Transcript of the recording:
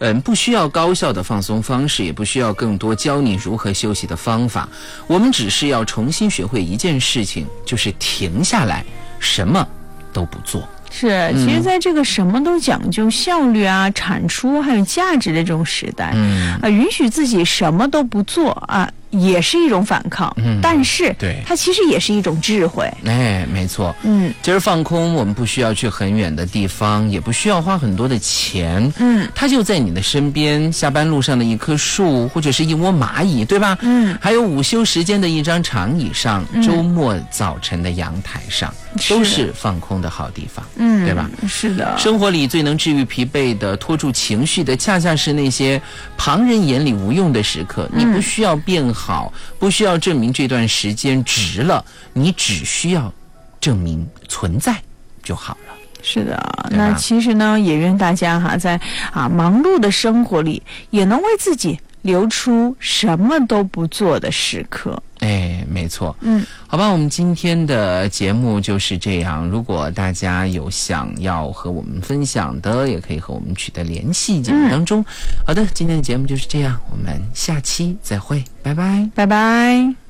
不需要高效的放松方式，也不需要更多教你如何休息的方法，我们只是要重新学会一件事情，就是停下来，什么都不做。 是，其实在这个什么都讲究效率啊、产出还有价值的这种时代，允许自己什么都不做啊，也是一种反抗，但是对， 它其实也是一种智慧。 哎，没错，其实放空我们不需要去很远的地方，也不需要花很多的钱，它就在你的身边，下班路上的一棵树，或者是一窝蚂蚁，对吧？还有午休时间的一张长椅上，周末早晨的阳台上，都是放空的好地方，对吧？ 是的， 生活里最能治愈疲惫的、拖住情绪的，恰恰是那些旁人眼里无用的时刻。你不需要变好，不需要证明这段时间值了，你只需要证明存在就好了。 是的，那其实呢，也愿大家在忙碌的生活里，也能为自己留出什么都不做的时刻。 哎，没错。好吧，我们今天的节目就是这样。如果大家有想要和我们分享的，也可以和我们取得联系，节目当中。好的，今天的节目就是这样，我们下期再会，拜拜， 拜拜。